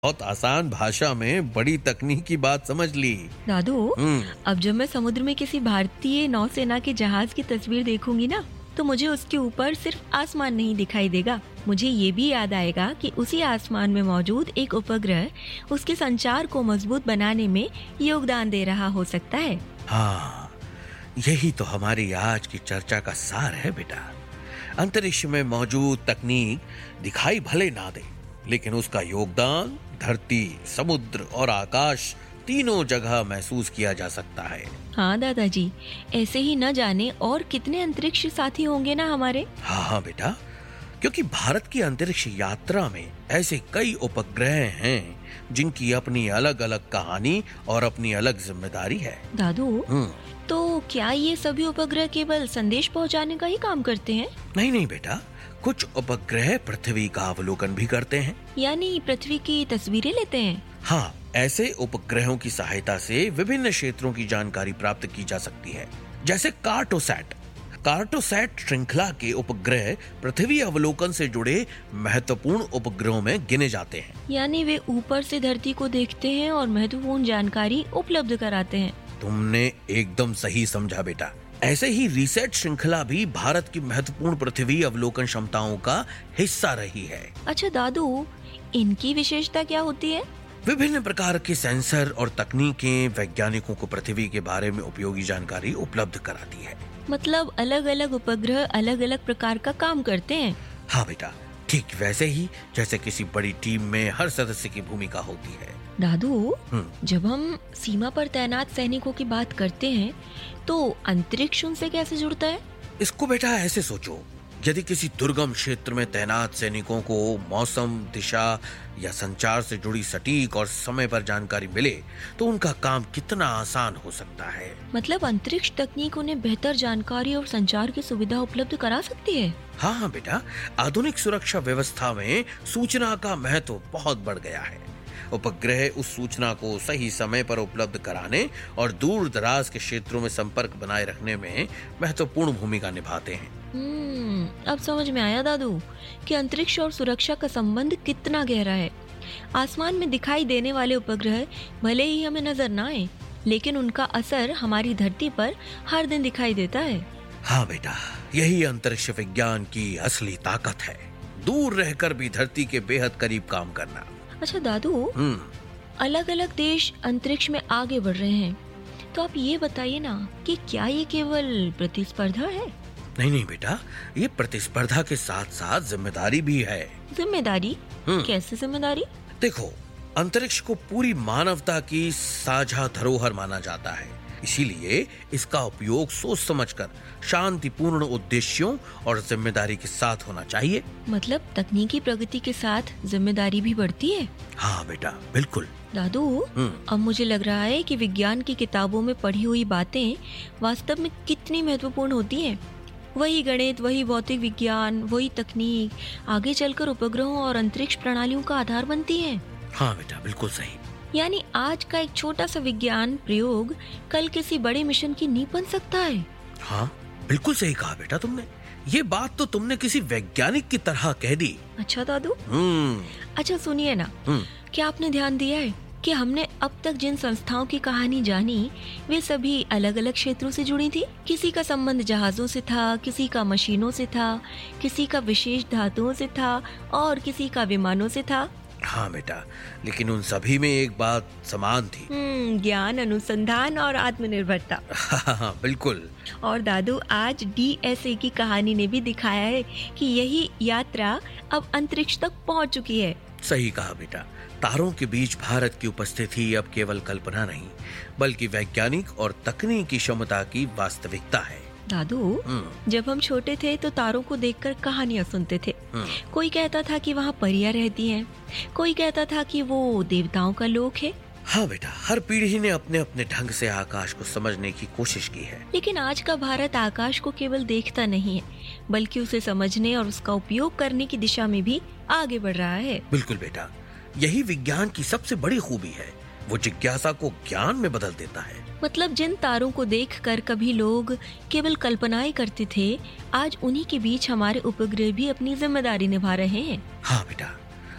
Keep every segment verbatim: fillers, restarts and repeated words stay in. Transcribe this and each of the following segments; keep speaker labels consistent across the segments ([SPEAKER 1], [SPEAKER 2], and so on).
[SPEAKER 1] बहुत आसान भाषा में बड़ी तकनीक की बात समझ ली।
[SPEAKER 2] दादू,
[SPEAKER 1] हम्म
[SPEAKER 2] अब जब मैं समुद्र में किसी भारतीय नौसेना के जहाज की तस्वीर देखूंगी ना, तो मुझे उसके ऊपर सिर्फ आसमान नहीं दिखाई देगा। मुझे ये भी याद आएगा कि उसी आसमान में मौजूद एक उपग्रह उसके संचार को मजबूत बनाने में योगदान दे रहा हो सकता है।
[SPEAKER 1] हाँ, यही तो हमारी आज की चर्चा का सार है बेटा। अंतरिक्ष में मौजूद तकनीक दिखाई भले ना दे, लेकिन उसका योगदान धरती, समुद्र और आकाश तीनों जगह महसूस किया जा सकता है।
[SPEAKER 2] हाँ दादाजी, ऐसे ही न जाने और कितने अंतरिक्ष साथी होंगे ना हमारे।
[SPEAKER 1] हाँ हाँ बेटा, क्योंकि भारत की अंतरिक्ष यात्रा में ऐसे कई उपग्रह हैं जिनकी अपनी अलग अलग कहानी और अपनी अलग जिम्मेदारी है।
[SPEAKER 2] दादू,
[SPEAKER 1] हम्म
[SPEAKER 2] तो क्या ये सभी उपग्रह केवल संदेश पहुंचाने का ही काम करते हैं?
[SPEAKER 1] नहीं नहीं बेटा, कुछ उपग्रह पृथ्वी का अवलोकन भी करते हैं।
[SPEAKER 2] यानी पृथ्वी की तस्वीरें लेते हैं?
[SPEAKER 1] हाँ, ऐसे उपग्रहों की सहायता से विभिन्न क्षेत्रों की जानकारी प्राप्त की जा सकती है, जैसे कार्टोसैट। कार्टोसैट श्रृंखला के उपग्रह पृथ्वी अवलोकन से जुड़े महत्वपूर्ण उपग्रहों में गिने जाते हैं।
[SPEAKER 2] यानी वे ऊपर से धरती को देखते हैं और महत्वपूर्ण जानकारी उपलब्ध कराते हैं।
[SPEAKER 1] तुमने एकदम सही समझा बेटा। ऐसे ही रिसेट श्रृंखला भी भारत की महत्वपूर्ण पृथ्वी अवलोकन क्षमताओं का हिस्सा रही है।
[SPEAKER 2] अच्छा दादू, इनकी विशेषता क्या होती है?
[SPEAKER 1] विभिन्न प्रकार के सेंसर और तकनीकें वैज्ञानिकों को पृथ्वी के बारे में उपयोगी जानकारी उपलब्ध कराती है।
[SPEAKER 2] मतलब अलग अलग उपग्रह अलग अलग प्रकार का काम करते हैं।
[SPEAKER 1] हाँ बेटा, ठीक वैसे ही जैसे किसी बड़ी टीम में हर सदस्य की भूमिका होती है।
[SPEAKER 2] दादू,
[SPEAKER 1] हम्म
[SPEAKER 2] जब हम सीमा पर तैनात सैनिकों की बात करते हैं, तो अंतरिक्ष उनसे कैसे जुड़ता है?
[SPEAKER 1] इसको बेटा ऐसे सोचो, यदि किसी दुर्गम क्षेत्र में तैनात सैनिकों को मौसम, दिशा या संचार से जुड़ी सटीक और समय पर जानकारी मिले, तो उनका काम कितना आसान हो सकता है।
[SPEAKER 2] मतलब अंतरिक्ष तकनीक उन्हें बेहतर जानकारी और संचार की सुविधा उपलब्ध करा सकती है।
[SPEAKER 1] हाँ हाँ बेटा, आधुनिक सुरक्षा व्यवस्था में सूचना का महत्व बहुत बढ़ गया है। उपग्रह उस सूचना को सही समय पर उपलब्ध कराने और दूर दराज के क्षेत्रों में संपर्क बनाए रखने में महत्वपूर्ण भूमिका निभाते हैं।
[SPEAKER 2] हम्म, अब समझ में आया दादू कि अंतरिक्ष और सुरक्षा का संबंध कितना गहरा है। आसमान में दिखाई देने वाले उपग्रह भले ही हमें नजर न आए, लेकिन उनका असर हमारी धरती पर हर दिन दिखाई देता है।
[SPEAKER 1] हाँ बेटा, यही अंतरिक्ष विज्ञान की असली ताकत है, दूर रहकर भी धरती के बेहद करीब काम करना।
[SPEAKER 2] अच्छा दादू,
[SPEAKER 1] हम्म
[SPEAKER 2] अलग अलग देश अंतरिक्ष में आगे बढ़ रहे हैं, तो आप ये बताइए ना कि क्या ये केवल प्रतिस्पर्धा है?
[SPEAKER 1] नहीं नहीं बेटा, ये प्रतिस्पर्धा के साथ साथ जिम्मेदारी भी है।
[SPEAKER 2] जिम्मेदारी?
[SPEAKER 1] हम्म।
[SPEAKER 2] कैसे जिम्मेदारी?
[SPEAKER 1] देखो, अंतरिक्ष को पूरी मानवता की साझा धरोहर माना जाता है, इसीलिए इसका उपयोग सोच समझकर शांतिपूर्ण उद्देश्यों और जिम्मेदारी के साथ होना चाहिए।
[SPEAKER 2] मतलब तकनीकी प्रगति के साथ जिम्मेदारी भी बढ़ती है?
[SPEAKER 1] हाँ बेटा, बिल्कुल।
[SPEAKER 2] दादू,
[SPEAKER 1] हम्म
[SPEAKER 2] अब मुझे लग रहा है कि विज्ञान की किताबों में पढ़ी हुई बातें वास्तव में कितनी महत्वपूर्ण होती हैं। वही गणित, वही भौतिक विज्ञान, वही तकनीक आगे चलकर उपग्रहों और अंतरिक्ष प्रणालियों का आधार बनती है।
[SPEAKER 1] हाँ बेटा, बिल्कुल सही।
[SPEAKER 2] यानी आज का एक छोटा सा विज्ञान प्रयोग कल किसी बड़े मिशन की नींव बन सकता है।
[SPEAKER 1] हाँ, बिल्कुल सही कहा बेटा तुमने। ये बात तो तुमने किसी वैज्ञानिक की तरह कह दी।
[SPEAKER 2] अच्छा दादू।
[SPEAKER 1] हम्म
[SPEAKER 2] अच्छा सुनिए ना,
[SPEAKER 1] हम्म
[SPEAKER 2] क्या आपने ध्यान दिया है कि हमने अब तक जिन संस्थाओं की कहानी जानी, वे सभी अलग अलग क्षेत्रों से जुड़ी थी। किसी का संबंध जहाजों से था, किसी का मशीनों से था, किसी का विशेष धातुओं से था और किसी का विमानों से था।
[SPEAKER 1] हाँ बेटा, लेकिन उन सभी में एक बात समान थी।
[SPEAKER 2] हम्म, ज्ञान, अनुसंधान और आत्मनिर्भरता।
[SPEAKER 1] हाँ बिल्कुल।
[SPEAKER 2] और दादू, आज डी एस ए की कहानी ने भी दिखाया है कि यही यात्रा अब अंतरिक्ष तक पहुंच चुकी है।
[SPEAKER 1] सही कहा बेटा, तारों के बीच भारत की उपस्थिति अब केवल कल्पना नहीं, बल्कि वैज्ञानिक और तकनीकी क्षमता की वास्तविकता है।
[SPEAKER 2] दादू,
[SPEAKER 1] हम्म
[SPEAKER 2] जब हम छोटे थे तो तारों को देखकर कहानियां सुनते थे।
[SPEAKER 1] हम्म
[SPEAKER 2] कोई कहता था कि वहाँ परियां रहती हैं, कोई कहता था कि वो देवताओं का लोक है।
[SPEAKER 1] हाँ बेटा, हर पीढ़ी ने अपने अपने ढंग से आकाश को समझने की कोशिश की है।
[SPEAKER 2] लेकिन आज का भारत आकाश को केवल देखता नहीं है, बल्कि उसे समझने और उसका उपयोग करने की दिशा में भी आगे बढ़ रहा है।
[SPEAKER 1] बिल्कुल बेटा, यही विज्ञान की सबसे बड़ी खूबी है, वो जिज्ञासा को ज्ञान में बदल देता है।
[SPEAKER 2] मतलब जिन तारों को देखकर कभी लोग केवल कल्पनाएं करते थे, आज उन्हीं के बीच हमारे उपग्रह भी अपनी जिम्मेदारी निभा रहे हैं।
[SPEAKER 1] हाँ बेटा,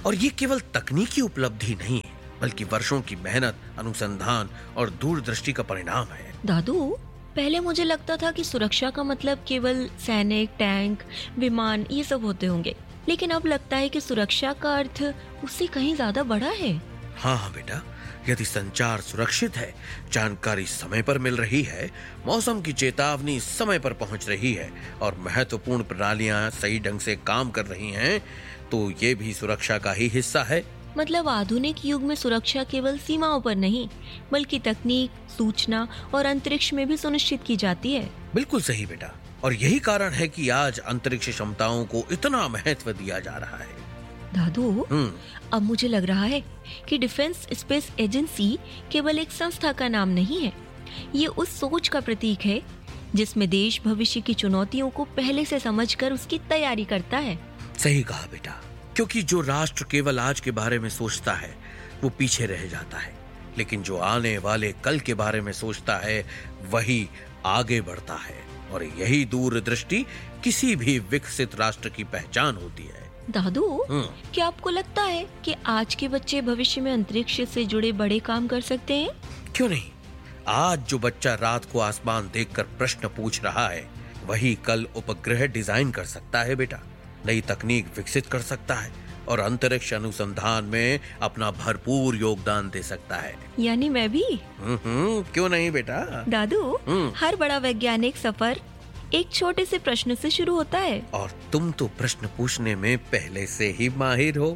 [SPEAKER 1] और ये केवल तकनीकी उपलब्धि नहीं है, बल्कि वर्षों की मेहनत, अनुसंधान और दूरदृष्टि का परिणाम है।
[SPEAKER 2] दादू, पहले मुझे लगता था कि सुरक्षा का मतलब केवल सैनिक, टैंक, विमान ये सब होते होंगे, लेकिन अब लगता है कि सुरक्षा का अर्थ उससे कहीं ज्यादा बड़ा है।
[SPEAKER 1] हाँ हाँ बेटा, यदि संचार सुरक्षित है, जानकारी समय पर मिल रही है, मौसम की चेतावनी समय पर पहुंच रही है और महत्वपूर्ण प्रणालियां सही ढंग से काम कर रही हैं, तो ये भी सुरक्षा का ही हिस्सा है।
[SPEAKER 2] मतलब आधुनिक युग में सुरक्षा केवल सीमाओं पर नहीं, बल्कि तकनीक, सूचना और अंतरिक्ष में भी सुनिश्चित की जाती है।
[SPEAKER 1] बिल्कुल सही बेटा, और यही कारण है कि आज अंतरिक्ष क्षमताओं को इतना महत्व दिया जा रहा है।
[SPEAKER 2] दादू, अब मुझे लग रहा है कि डिफेंस स्पेस एजेंसी केवल एक संस्था का नाम नहीं है, ये उस सोच का प्रतीक है जिसमें देश भविष्य की चुनौतियों को पहले से समझकर उसकी तैयारी करता है।
[SPEAKER 1] सही कहा बेटा, क्योंकि जो राष्ट्र केवल आज के बारे में सोचता है वो पीछे रह जाता है, लेकिन जो आने वाले कल के बारे में सोचता है वही आगे बढ़ता है, और यही दूरदृष्टि किसी भी विकसित राष्ट्र की पहचान होती है।
[SPEAKER 2] दादू, क्या आपको लगता है कि आज के बच्चे भविष्य में अंतरिक्ष से जुड़े बड़े काम कर सकते हैं?
[SPEAKER 1] क्यों नहीं, आज जो बच्चा रात को आसमान देखकर प्रश्न पूछ रहा है, वही कल उपग्रह डिजाइन कर सकता है बेटा, नई तकनीक विकसित कर सकता है और अंतरिक्ष अनुसंधान में अपना भरपूर योगदान दे सकता है।
[SPEAKER 2] यानी मैं भी?
[SPEAKER 1] हम्म, क्यों नहीं बेटा।
[SPEAKER 2] दादू, हर बड़ा वैज्ञानिक सफर एक छोटे से प्रश्न से शुरू होता है,
[SPEAKER 1] और तुम तो प्रश्न पूछने में पहले से ही माहिर हो।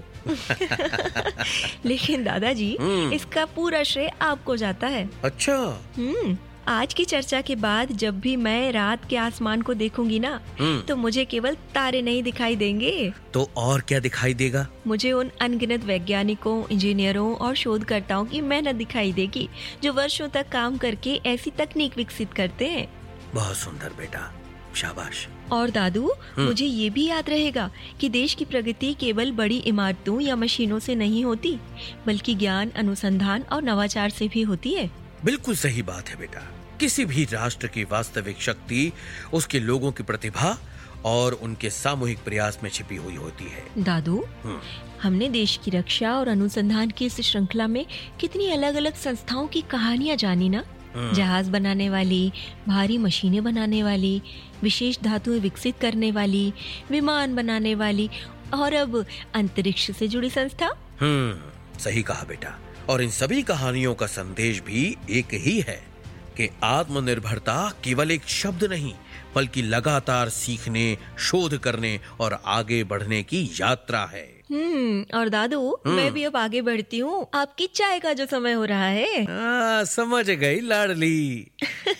[SPEAKER 2] लेकिन दादाजी, इसका पूरा श्रेय आपको जाता है।
[SPEAKER 1] अच्छा।
[SPEAKER 2] हम्म आज की चर्चा के बाद जब भी मैं रात के आसमान को देखूंगी ना, तो मुझे केवल तारे नहीं दिखाई देंगे।
[SPEAKER 1] तो और क्या दिखाई देगा?
[SPEAKER 2] मुझे उन अनगिनत वैज्ञानिकों, इंजीनियरों और शोधकर्ताओं की मेहनत दिखाई देगी, जो वर्षों तक काम करके ऐसी तकनीक विकसित करते हैं।
[SPEAKER 1] बहुत सुंदर बेटा, शाबाश।
[SPEAKER 2] और दादू, मुझे ये भी याद रहेगा कि देश की प्रगति केवल बड़ी इमारतों या मशीनों से नहीं होती, बल्कि ज्ञान, अनुसंधान और नवाचार से भी होती है।
[SPEAKER 1] बिल्कुल सही बात है बेटा, किसी भी राष्ट्र की वास्तविक शक्ति उसके लोगों की प्रतिभा और उनके सामूहिक प्रयास में छिपी हुई होती है।
[SPEAKER 2] दादू, हमने देश की रक्षा और अनुसंधान की इस श्रृंखला में कितनी अलग अलग संस्थाओं की कहानियां जानी ना। जहाज बनाने वाली, भारी मशीनें बनाने वाली, विशेष धातुएं विकसित करने वाली, विमान बनाने वाली, और अब अंतरिक्ष से जुड़ी संस्था।
[SPEAKER 1] हम्म सही कहा बेटा, और इन सभी कहानियों का संदेश भी एक ही है कि आत्मनिर्भरता केवल एक शब्द नहीं, बल्कि लगातार सीखने, शोध करने और आगे बढ़ने की यात्रा है।
[SPEAKER 2] हम्म और दादू, मैं भी अब आगे बढ़ती हूँ, आपकी चाय का जो समय हो रहा है।
[SPEAKER 1] आ, समझ गई लाडली।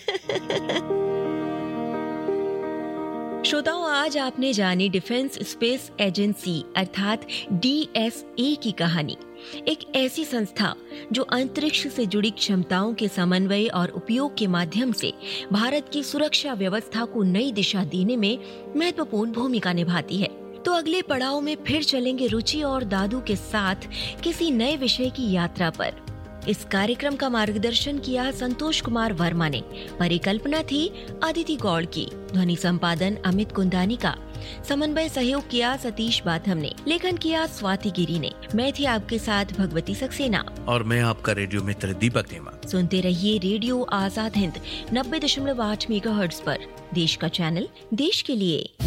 [SPEAKER 2] श्रोताओं, आज आपने जानी डिफेंस स्पेस एजेंसी अर्थात डी एस ए की कहानी। एक ऐसी संस्था जो अंतरिक्ष से जुड़ी क्षमताओं के समन्वय और उपयोग के माध्यम से भारत की सुरक्षा व्यवस्था को नई दिशा देने में महत्वपूर्ण भूमिका निभाती है। तो अगले पड़ाव में फिर चलेंगे रुचि और दादू के साथ किसी नए विषय की यात्रा पर। इस कार्यक्रम का मार्गदर्शन किया संतोष कुमार वर्मा ने, परिकल्पना थी अदिति गौड़ की, ध्वनि संपादन अमित कुंदानी का, समन्वय सहयोग किया सतीश बाथम ने, लेखन किया स्वाति गिरी ने। मैं थी आपके साथ भगवती सक्सेना
[SPEAKER 1] और मैं आपका रेडियो मित्र दीपक नेमा।
[SPEAKER 2] सुनते रहिए रेडियो आजाद हिंद नब्बे दशमलव आठ मेगाहर्ट्ज पर, देश का चैनल देश के लिए।